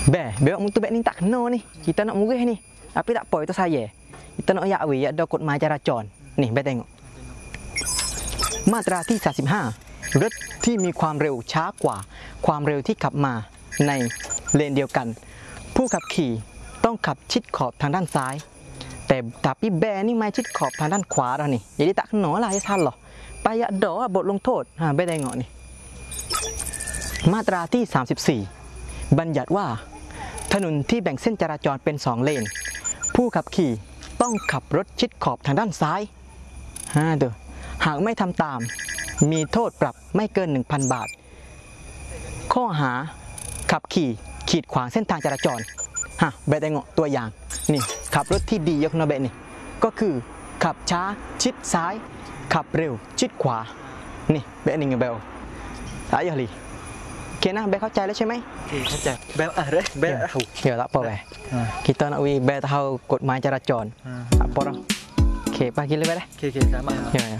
Bewak mutu bek ni tak kena ni. Kita nak murih ni. Tapi tak apa, itu saya. Kita nak ayak weh, ada kodหมายจราจร นี่ bek tengok. มาตราที่ 35 รถที่มีความเร็วช้ากว่าความเร็วที่ขับมาในเลนเดียวกัน ผู้ขับขี่ต้องขับชิดขอบทางด้านซ้าย แต่tapiแบนี่ไม่ชิดขอบทางด้านขวาแล้วนี่ jadi tak kena lah ya salah. Payah adaบทลงโทษ bek tengok ni. มาตราที่ 34 บัญญัติว่าถนนที่แบ่งเส้นจราจรเป็น2เลนผู้ขับขี่ต้องขับรถชิดขอบทางด้านซ้ายตัวหากไม่ทำตามมีโทษปรับไม่เกิน 1,000 บาทข้อหาขับขี่ขีดขวางเส้นทางจราจรเบะแตงตัวอย่างนี่ขับรถที่ดียกนะเบะนี่ก็คือขับช้าชิดซ้ายขับเร็วชิดขวานี่เบะนี่ไงเบลสายอะไรโอเคนะเบลเข้าใจแล้วใช่ไหมเข้าใจเบลเบลเดี๋ยวละพอไปkita nak wi ber tahu kod หมายจราจรapa dah okey pagi le ber dah okey sama